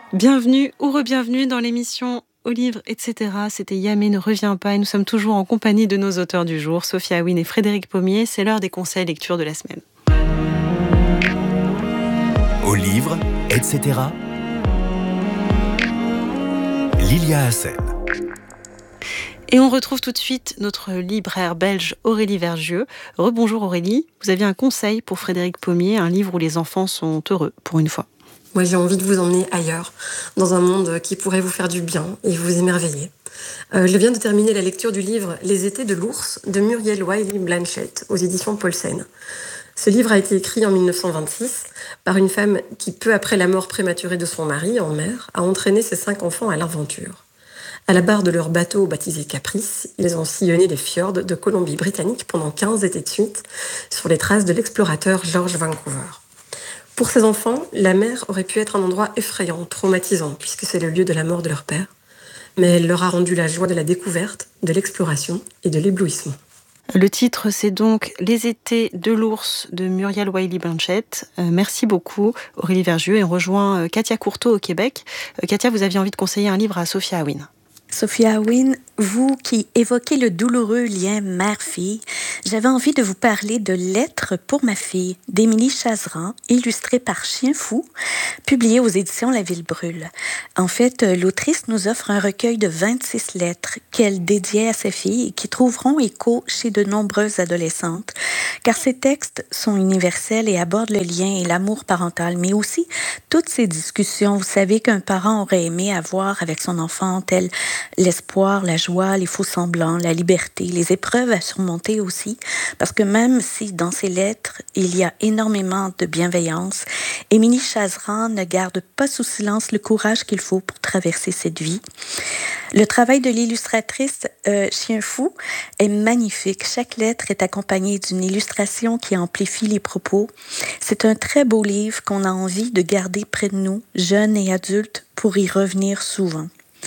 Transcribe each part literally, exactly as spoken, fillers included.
Bienvenue ou re-bienvenue dans l'émission Au livre, et cetera. C'était Yamé ne revient pas et nous sommes toujours en compagnie de nos auteurs du jour, Sophia Aouine et Frédéric Pommier. C'est l'heure des conseils lecture de la semaine. Au livre, et cetera. Lilia Hassen. Et on retrouve tout de suite notre libraire belge Aurélie Vergieux. Rebonjour Aurélie, vous aviez un conseil pour Frédéric Pommier, un livre où les enfants sont heureux, pour une fois. Moi, j'ai envie de vous emmener ailleurs, dans un monde qui pourrait vous faire du bien et vous émerveiller. Euh, je viens de terminer la lecture du livre « Les étés de l'ours » de Muriel Wiley Blanchett, aux éditions Paulsen. Ce livre a été écrit en dix-neuf cent vingt-six par une femme qui, peu après la mort prématurée de son mari, en mer, a entraîné ses cinq enfants à l'aventure. À la barre de leur bateau baptisé Caprice, ils ont sillonné les fjords de Colombie-Britannique pendant quinze étés de suite, sur les traces de l'explorateur George Vancouver. Pour ces enfants, la mer aurait pu être un endroit effrayant, traumatisant, puisque c'est le lieu de la mort de leur père. Mais elle leur a rendu la joie de la découverte, de l'exploration et de l'éblouissement. Le titre, c'est donc « Les étés de l'ours » de Muriel Wiley Blanchett. Euh, merci beaucoup, Aurélie Vergieux. Et on rejoint euh, Katia Courteau au Québec. Euh, Katia, vous aviez envie de conseiller un livre à Sophia Aouine. Sophia Aouine, vous qui évoquez le douloureux lien mère-fille, j'avais envie de vous parler de Lettres pour ma fille d'Émilie Chazeran, illustrée par Chien Fou, publiée aux éditions La Ville Brûle. En fait, l'autrice nous offre un recueil de vingt-six lettres qu'elle dédiait à sa fille et qui trouveront écho chez de nombreuses adolescentes, car ces textes sont universels et abordent le lien et l'amour parental, mais aussi toutes ces discussions, vous savez, qu'un parent aurait aimé avoir avec son enfant, telles l'espoir, la joie, les faux semblants, la liberté, les épreuves à surmonter aussi, parce que même si dans ces lettres, il y a énormément de bienveillance, Émilie Chazeran ne garde pas sous silence le courage qu'il faut pour traverser cette vie. Le travail de l'illustratrice euh, Chien Fou est magnifique. Chaque lettre est accompagnée d'une illustration qui amplifie les propos. C'est un très beau livre qu'on a envie de garder près de nous, jeunes et adultes, pour y revenir souvent.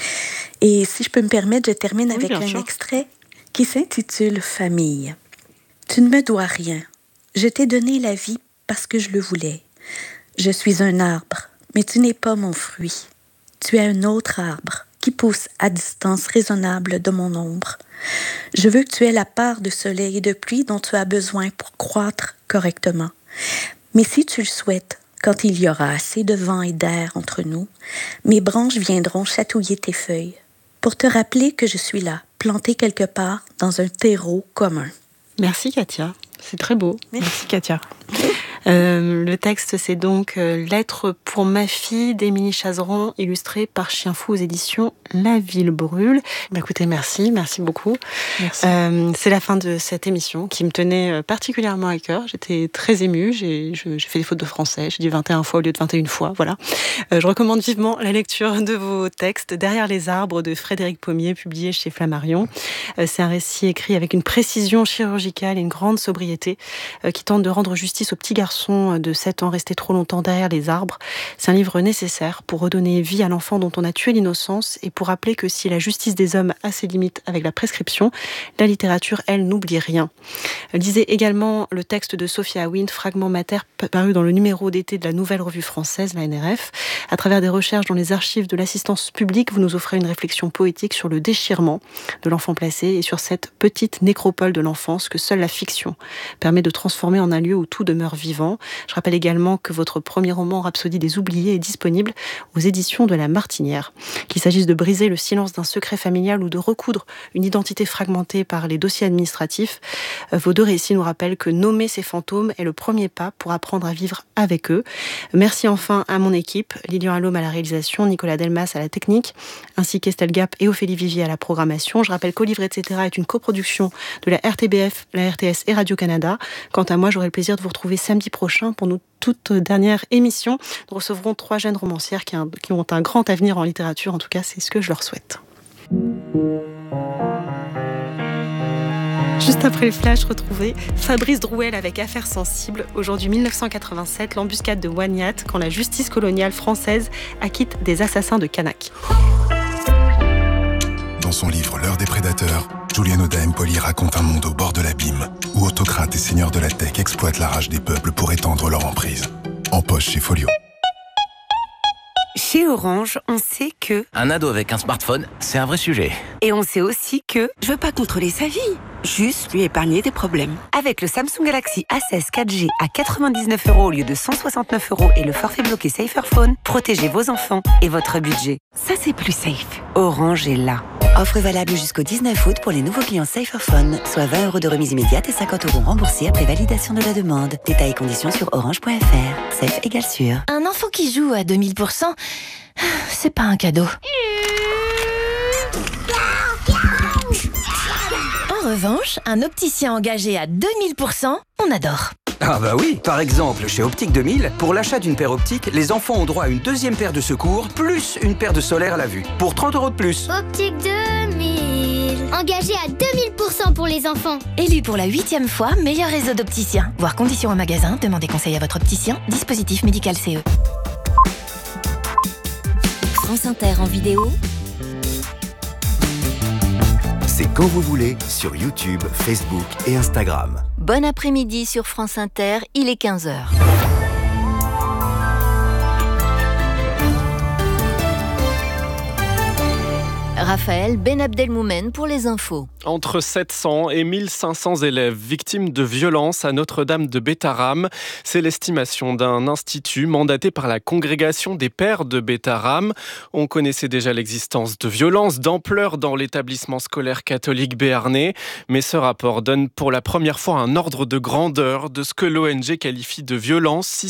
Et si je peux me permettre, je termine oui, avec un sûr. extrait qui s'intitule « Famille ». Tu ne me dois rien. Je t'ai donné la vie parce que je le voulais. Je suis un arbre, mais tu n'es pas mon fruit. Tu es un autre arbre qui pousse à distance raisonnable de mon ombre. Je veux que tu aies la part de soleil et de pluie dont tu as besoin pour croître correctement. Mais si tu le souhaites, quand il y aura assez de vent et d'air entre nous, mes branches viendront chatouiller tes feuilles pour te rappeler que je suis là, plantée quelque part dans un terreau commun. Merci Katia, c'est très beau. Merci, Merci Katia. Euh, le texte, c'est donc euh, « Lettres pour ma fille » d'Émilie Chazeran, illustrée par Chien Fou aux éditions La Ville Brûle. Bah, écoutez, merci, merci beaucoup. Merci. Euh, c'est la fin de cette émission qui me tenait particulièrement à cœur. J'étais très émue, j'ai, je, j'ai fait des fautes de français, j'ai dit vingt et une fois au lieu de vingt et une fois, voilà. Euh, je recommande vivement la lecture de vos textes. Derrière les arbres de Frédéric Pommier, publié chez Flammarion. Euh, c'est un récit écrit avec une précision chirurgicale et une grande sobriété euh, qui tente de rendre justice aux petits garçons de sept ans restés trop longtemps derrière les arbres. C'est un livre nécessaire pour redonner vie à l'enfant dont on a tué l'innocence et pour rappeler que si la justice des hommes a ses limites avec la prescription, la littérature, elle, n'oublie rien. Lisez également le texte de Sophia Aouine, Fragment Mater, paru dans le numéro d'été de la Nouvelle Revue Française, la N R F. À travers des recherches dans les archives de l'assistance publique, vous nous offrez une réflexion poétique sur le déchirement de l'enfant placé et sur cette petite nécropole de l'enfance que seule la fiction permet de transformer en un lieu où tout demeure vivant. Je rappelle également que votre premier roman, Rhapsodie des oubliés, est disponible aux éditions de La Martinière. Qu'il s'agisse de briser le silence d'un secret familial ou de recoudre une identité fragmentée par les dossiers administratifs, vos deux récits nous rappellent que nommer ces fantômes est le premier pas pour apprendre à vivre avec eux. Merci enfin à mon équipe, Lilian Allôme à la réalisation, Nicolas Delmas à la technique, ainsi qu'Estelle Gap et Ophélie Vivier à la programmation. Je rappelle qu'Au livre, et cetera est une coproduction de la R T B F, la R T S et Radio-Canada. Quant à moi, j'aurai le plaisir de vous retrouver samedi prochain pour nos toute dernière émission. Nous recevrons trois jeunes romancières qui, un, qui ont un grand avenir en littérature. En tout cas, c'est ce que je leur souhaite. Juste après le flash, retrouvez Fabrice Drouel avec Affaires sensibles. Aujourd'hui mille neuf cent quatre-vingt-sept, l'embuscade de Waniat, quand la justice coloniale française acquitte des assassins de Kanak. Dans son livre L'heure des prédateurs, Julian Oda-Empoli raconte un monde au bord de l'abîme, où autocrates et seigneurs de la tech exploitent la rage des peuples pour étendre leur emprise. En poche chez Folio. Chez Orange, on sait que... Un ado avec un smartphone, c'est un vrai sujet. Et on sait aussi que... Je veux pas contrôler sa vie, juste lui épargner des problèmes. Avec le Samsung Galaxy A seize quatre G à quatre-vingt-dix-neuf euros au lieu de cent soixante-neuf euros et le forfait bloqué Saferphone, protégez vos enfants et votre budget. Ça, c'est plus safe. Orange est là. Offre valable jusqu'au dix-neuf août pour les nouveaux clients Saferphone, soit vingt euros de remise immédiate et cinquante euros remboursés après validation de la demande. Détails et conditions sur orange point f r. Safe égale sûr. Un enfant qui joue à deux mille pour cent, c'est pas un cadeau. En revanche, un opticien engagé à deux mille pour cent, on adore. Ah bah oui, par exemple, chez Optique deux mille, pour l'achat d'une paire optique, les enfants ont droit à une deuxième paire de secours, plus une paire de solaire à la vue, pour trente euros de plus. Optique deux mille, engagé à deux mille pour cent pour les enfants. Élu pour la huitième fois, meilleur réseau d'opticiens. Voir conditions au magasin, demandez conseil à votre opticien, dispositif médical C E. France Inter en vidéo. C'est quand vous voulez sur YouTube, Facebook et Instagram. Bon après-midi sur France Inter, il est quinze heures. Raphaël Benabdelmoumen pour les infos. Entre sept cents et mille cinq cents élèves victimes de violences à Notre-Dame de Bétharram. C'est l'estimation d'un institut mandaté par la Congrégation des Pères de Bétharram. On connaissait déjà l'existence de violences d'ampleur dans l'établissement scolaire catholique béarnais. Mais ce rapport donne pour la première fois un ordre de grandeur de ce que l'O N G qualifie de violence systématique